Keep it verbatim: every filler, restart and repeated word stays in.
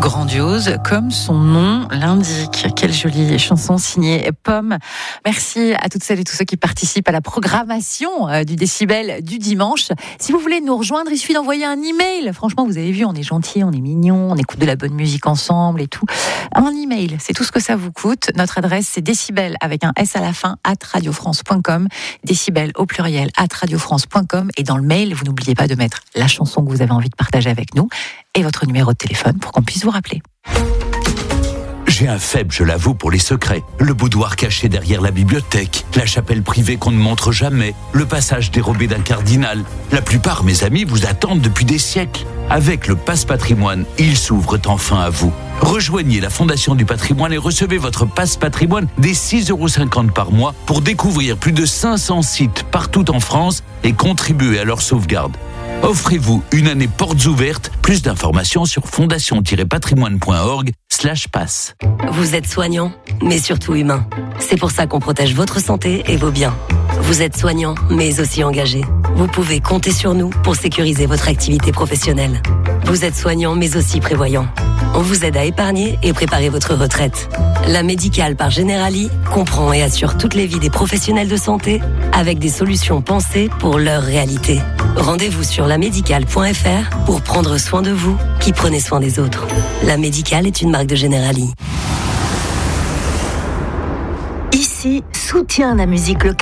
Grandiose, comme son nom l'indique. Quelle jolie chanson signée Pomme. Merci à toutes celles et tous ceux qui participent à la programmation du Décibel du dimanche. Si vous voulez nous rejoindre, il suffit d'envoyer un email. Franchement, vous avez vu, on est gentil, on est mignon, on écoute de la bonne musique ensemble et tout. Un email, c'est tout ce que ça vous coûte. Notre adresse, c'est décibel avec un S à la fin, at radiofrance point com. Décibel au pluriel, at radiofrance point com. Et dans le mail, vous n'oubliez pas de mettre la chanson que vous avez envie de partager avec nous et votre numéro de téléphone pour qu'on puisse vous rappeler. J'ai un faible, je l'avoue, pour les secrets. Le boudoir caché derrière la bibliothèque, la chapelle privée qu'on ne montre jamais, le passage dérobé d'un cardinal. La plupart, mes amis, vous attendent depuis des siècles. Avec le Passe Patrimoine, ils s'ouvrent enfin à vous. Rejoignez la Fondation du Patrimoine et recevez votre Passe Patrimoine dès six euros cinquante par mois pour découvrir plus de cinq cents sites partout en France et contribuer à leur sauvegarde. Offrez-vous une année portes ouvertes. Plus d'informations sur fondation-patrimoine.org slash passe. Vous êtes soignant, mais surtout humain. C'est pour ça qu'on protège votre santé et vos biens. Vous êtes soignant, mais aussi engagé. Vous pouvez compter sur nous pour sécuriser votre activité professionnelle. Vous êtes soignant, mais aussi prévoyant. On vous aide à épargner et préparer votre retraite. La Médicale par Generali comprend et assure toutes les vies des professionnels de santé avec des solutions pensées pour leur réalité. Rendez-vous sur la médicale point f r pour prendre soin de vous qui prenez soin des autres. La Médicale est une marque de Generali. Ici, soutien à la musique locale.